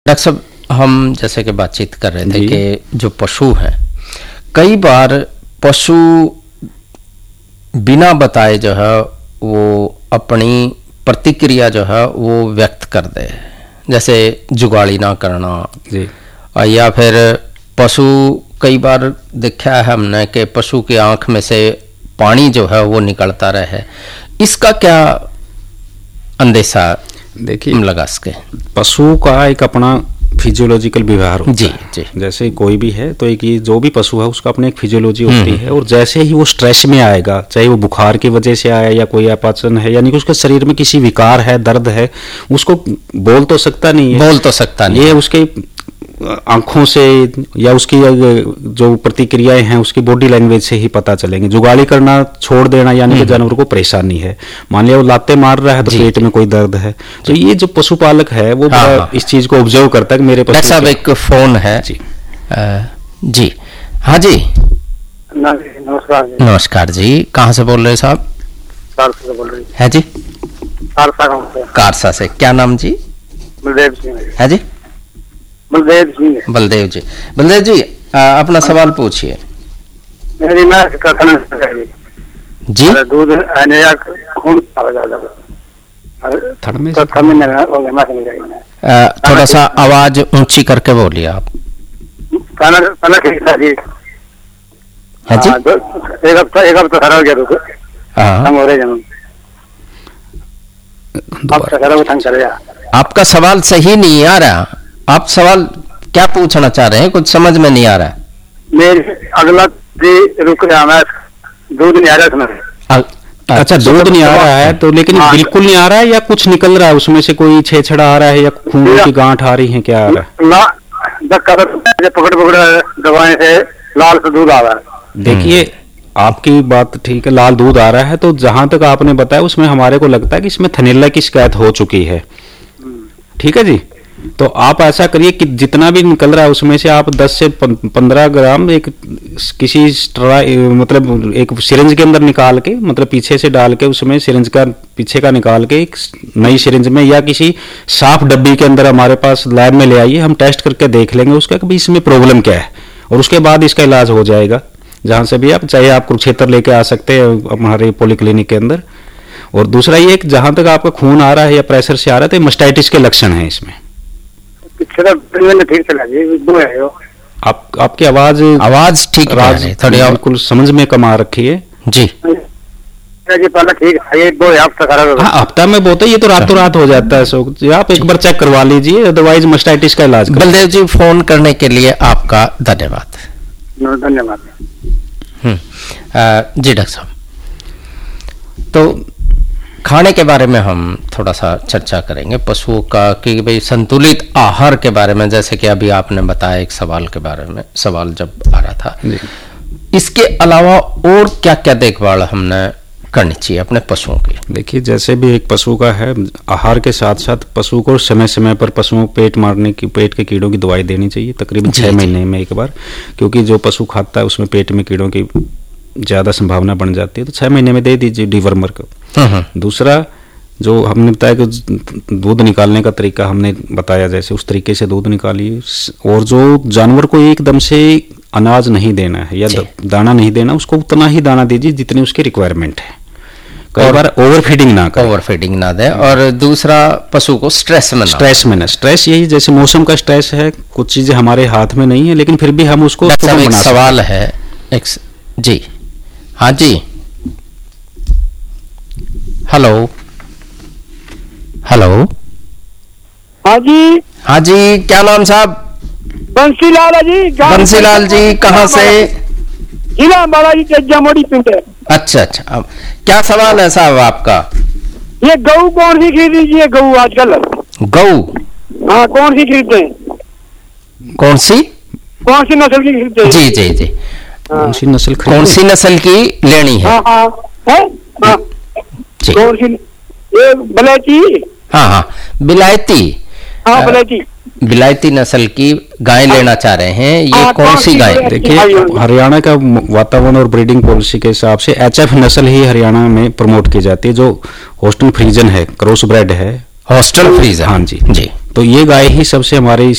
Doctor साहब, हम जैसे कि बातचीत कर रहे थे कि जो पशु हैं, कई बार पशु बिना बताए जो है वो अपनी प्रतिक्रिया जो है वो व्यक्त कर दे, जैसे जुगाली ना करना जी। या फिर पशु, कई बार देखा है हमने कि पशु की आंख में से पानी जो है वो निकलता रहे, इसका क्या अंदेशा देखिए लगा सके? पशु का एक अपना फिजियोलॉजिकल व्यवहार होता जी, है जी। जैसे कोई भी है तो एक ये जो भी पशु है उसका अपनी एक फिजियोलॉजी होती है, और जैसे ही वो स्ट्रेस में आएगा, चाहे वो बुखार की वजह से आया या कोई अपाचन है, यानी कि उसके शरीर में किसी विकार है, दर्द है, उसको बोल तो सकता नहीं है, ये उसके आंखों से या उसकी जो प्रतिक्रियाएं हैं उसकी बॉडी लैंग्वेज से ही पता चलेंगे। जुगाली करना छोड़ देना यानी कि जानवर को परेशानी है, मान लिया वो लाते मार रहा है तो पेट में कोई दर्द है, तो ये जो पशुपालक है वो इस चीज को ऑब्जर्व करता है कि मेरे पशु साहब एक फोन है जी। जी हाँ जी, नमस्कार जी। नमस्कार जी, कहाँ से बोल रहे हैं साहब? कारसा से बोल रही है जी। कारसा से क्या नाम जी? बलदेव सिंह है जी। बलदेव सिंह। बलदेव जी, बलदेव जी अपना सवाल पूछिए। मेरी मैं जी दूध खून थोड़ा सा आवाज ऊंची करके बोलिए आप। है जी। एक हफ्ता खराब हो गया दूध। हो रहे आपका सवाल सही नहीं आ रहा, आप सवाल क्या पूछना चाह रहे हैं? कुछ समझ में नहीं आ रहा है। मेरे अगला रुक रहा, मैं दूध नहीं आ रहा। अच्छा, दूध नहीं आ रहा है तो, लेकिन बिल्कुल नहीं आ रहा है या कुछ निकल रहा है उसमें से, कोई छेछड़ा आ रहा है या खून की गांठ आ रही है, क्या आ रहा है? पकड़ दवाएं से लाल से दूध आ रहा है। देखिए आपकी बात ठीक है, लाल दूध आ रहा है, तो जहां तक आपने बताया उसमें हमारे को लगता है कि इसमें थनैला की शिकायत हो चुकी है। ठीक है जी, तो आप ऐसा करिए कि जितना भी निकल रहा है उसमें से आप 10 से 15 ग्राम एक किसी मतलब एक सिरिंज के अंदर निकाल के, मतलब पीछे से डाल के, उसमें सिरिंज का पीछे का निकाल के एक नई सिरिंज में या किसी साफ डब्बी के अंदर हमारे पास लैब में ले आइए, हम टेस्ट करके देख लेंगे उसका कि भाई इसमें प्रॉब्लम क्या है, और उसके बाद इसका इलाज हो जाएगा जहां से भी आप चाहे, आप कुरुक्षेत्र लेके आ सकते हैं हमारे पॉलीक्लिनिक के अंदर। और दूसरा ये कि जहां तक आपका खून आ रहा है या प्रेशर से आ रहा है तो मास्टाइटिस के लक्षण है इसमें। ठीक चला जी, आपकी आवाज ठीक थोड़ी बिल्कुल समझ में कम आ रखी है जी। ठीक है, हफ्ता में बहुत है, ये तो रातों रात हो जाता है, सो आप एक बार चेक करवा लीजिए, अदरवाइज मास्टाइटिस का इलाज। बलदेव जी, फोन करने के लिए आपका धन्यवाद। धन्यवाद। जी डॉक्टर साहब, तो खाने के बारे में हम थोड़ा सा चर्चा करेंगे पशुओं का, कि भाई संतुलित आहार के बारे में, जैसे कि अभी आपने बताया एक सवाल के बारे में, सवाल जब आ रहा था, इसके अलावा और क्या क्या देखभाल हमने करनी चाहिए अपने पशुओं की? देखिए, जैसे भी एक पशु का है, आहार के साथ साथ पशु को समय समय पर पशुओं को पेट के कीड़ों की दवाई देनी चाहिए, तकरीबन 6 महीने में एक बार, क्योंकि जो पशु खाता है उसमें पेट में कीड़ों की ज्यादा संभावना बन जाती है, तो 6 महीने में दे दीजिए डीवर्मर को। दूसरा, जो हमने बताया कि दूध निकालने का तरीका हमने बताया, जैसे उस तरीके से दूध निकालिए, और जो जानवर को एकदम से अनाज नहीं देना है या दाना नहीं देना, उसको उतना ही दाना दीजिए जितनी उसकी रिक्वायरमेंट है, कई बार ओवरफीडिंग ना दे। और दूसरा, पशु को स्ट्रेस में ना। स्ट्रेस यही, जैसे मौसम का स्ट्रेस है, कुछ चीजें हमारे हाथ में नहीं है, लेकिन फिर भी हम उसको एक सवाल है जी। हाँ जी, हेलो। हाँ जी, क्या नाम साहब? बंसीलाल जी। बंसीलाल जी, कहाँ से? जिला बालाजी तेजामोड़ी पिंड है। अच्छा, अब क्या सवाल है साहब आपका? ये गऊ कौन सी खरीद लीजिए? गऊ आजकल गऊ, हाँ, कौन सी खरीदते हैं? कौन सी नस्ल की खरीदते हैं? जी। कौन सी नस्ल की लेनी है? कौन सी? ये बलैती। हाँ, बिलायती। बिलायती नस्ल की गाय लेना चाह रहे हैं, ये कौन सी गाय? देखिए, हरियाणा का वातावरण और ब्रीडिंग पॉलिसी के हिसाब से HF नस्ल ही हरियाणा में प्रमोट की जाती है, जो होस्टन फ्रीजन है, क्रॉस ब्रेड है, हॉस्टल फ्रीजर। हाँ जी। तो ये गाय ही सबसे हमारे